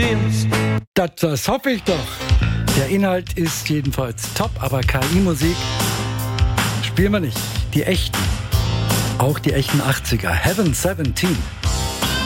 stimmt's? Das hoffe ich doch. Der Inhalt ist jedenfalls top, aber KI-Musik spielen wir nicht. Die echten. Auch die echten 80er. Heaven 17.